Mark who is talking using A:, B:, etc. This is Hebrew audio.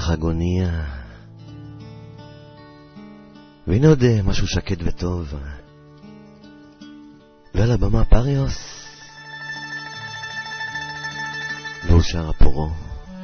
A: חגוניה. והנה עוד משהו שקט וטוב. ועל הבמה פריוס, והוא שר הפורו.